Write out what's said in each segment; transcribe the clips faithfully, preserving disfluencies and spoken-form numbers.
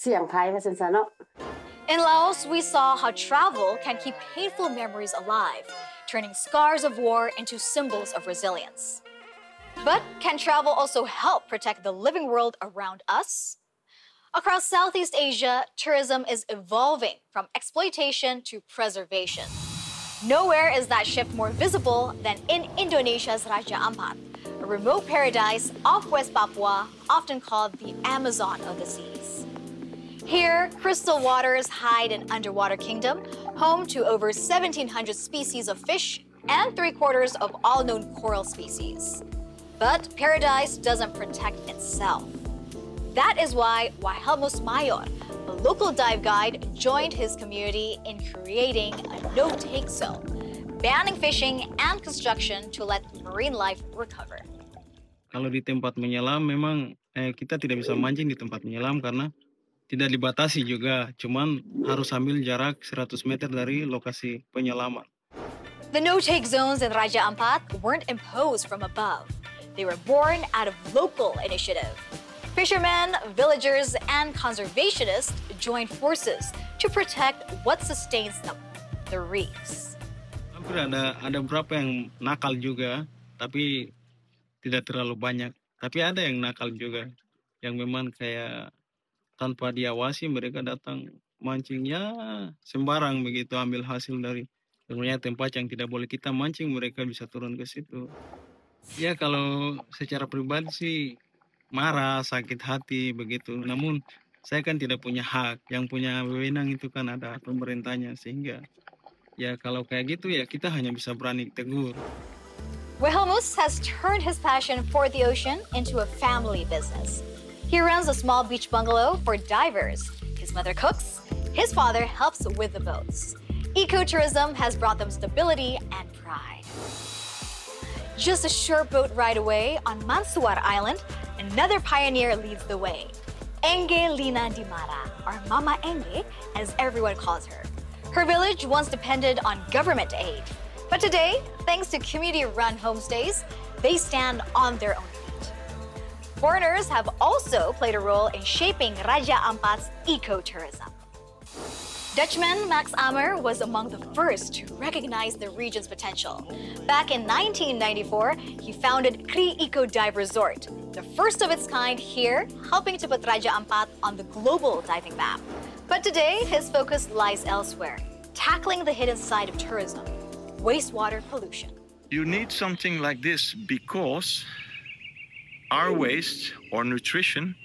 เสี่ยงภัยว่าซั่นซะเนาะ In Laos, we saw how travel can keep painful memories alive, turning scars of war into symbols of resilience. But can travel also help protect the living world around us? Across Southeast Asia, tourism is evolving from exploitation to preservation. Nowhere is that shift more visible than in Indonesia's Raja Ampat, a remote paradise off West Papua, often called the Amazon of the seas. Here, crystal waters hide an underwater kingdom, home to over seventeen hundred species of fish and three quarters of all known coral species. But paradise doesn't protect itself. That is why Wilhelmus Mayor, a local dive guide, joined his community in creating a no-take zone, banning fishing and construction to let marine life recover. Kalau di tempat menyelam memang eh, kita tidak bisa mancing di tempat menyelam karena tidak dibatasi juga, cuman harus ambil jarak seratus meter dari lokasi penyelaman. The no-take zones in Raja Ampat weren't imposed from above. They were born out of local initiative. Fishermen, villagers, and conservationists joined forces to protect what sustains them, the reefs. Hampir ada ada beberapa yang nakal juga, tapi tidak terlalu banyak. Tapi ada yang nakal juga, yang memang kayak tanpa diawasi mereka datang mancing ya sembarang begitu, ambil hasil dari sebenarnya tempat yang tidak boleh kita mancing, mereka bisa turun ke situ. Ya kalau secara pribadi sih marah, sakit hati begitu. Namun saya kan tidak punya hak, yang punya wewenang itu kan ada pemerintahnya, sehingga ya kalau kayak gitu ya kita hanya bisa berani tegur. Wilhelmus has turned his passion for the ocean into a family business. He runs a small beach bungalow for divers. His mother cooks. His father helps with the boats. Ecotourism has brought them stability and pride. Just a short boat ride away on Mansuar Island, another pioneer leads the way. Enge Lina Dimara, or Mama Enge, as everyone calls her. Her village once depended on government aid. But today, thanks to community-run homestays, they stand on their own feet. Foreigners have also played a role in shaping Raja Ampat's ecotourism. Dutchman Max Amer was among the first to recognize the region's potential. Back in nineteen ninety-four, he founded Kri Eco Dive Resort, the first of its kind here, helping to put Raja Ampat on the global diving map. But today, his focus lies elsewhere, tackling the hidden side of tourism, wastewater pollution. You need something like this because our waste or nutrition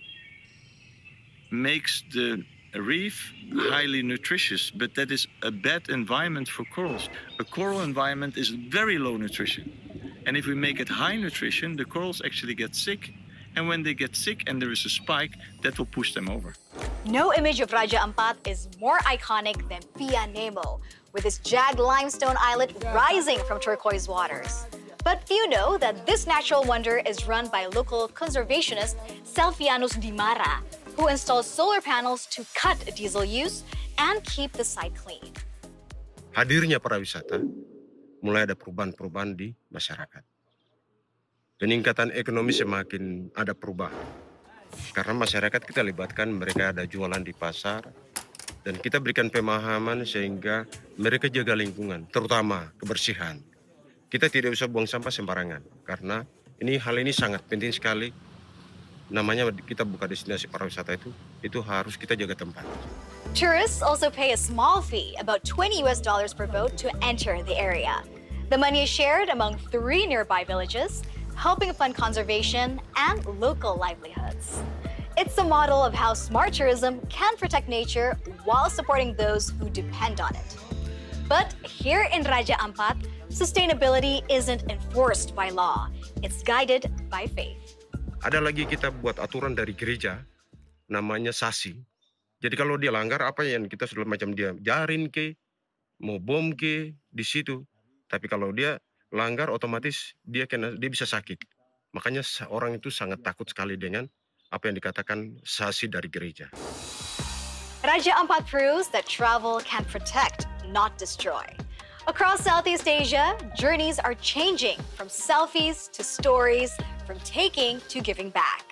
makes the reef highly nutritious, but that is a bad environment for corals. A coral environment is very low nutrition. And if we make it high nutrition, the corals actually get sick. And when they get sick and there is a spike, that will push them over. No image of Raja Ampat is more iconic than Pia Nemo, with its jagged limestone islet rising from turquoise waters. But few know that this natural wonder is run by local conservationist Selvianus Dimara, who installs solar panels to cut diesel use and keep the site clean. Hadirnya pariwisata, mulai ada perubahan-perubahan di masyarakat. Peningkatan ekonomi semakin ada perubahan. Karena masyarakat kita libatkan, mereka ada jualan di pasar, dan kita berikan pemahaman sehingga mereka jaga lingkungan, terutama kebersihan. Kita tidak bisa buang sampah sembarangan, karena ini hal ini sangat penting sekali. Namanya kita buka destinasi pariwisata itu, itu harus kita jaga tempat. Tourists also pay a small fee, about twenty U S dollars per boat, to enter the area. The money is shared among three nearby villages, helping fund conservation and local livelihoods. It's a model of how smart tourism can protect nature while supporting those who depend on it. But here in Raja Ampat, sustainability isn't enforced by law. It's guided by faith. Ada lagi kita buat aturan dari gereja, namanya sasi. Jadi kalau dia langgar apa yang kita sudah macam dia jarin ke, mau bom ke di situ. Tapi kalau dia langgar otomatis dia kena, dia bisa sakit. Makanya orang itu sangat takut sekali dengan apa yang dikatakan sasi dari gereja. Raja Ampat proves that travel can protect, not destroy. Across Southeast Asia, journeys are changing from selfies to stories, from taking to giving back.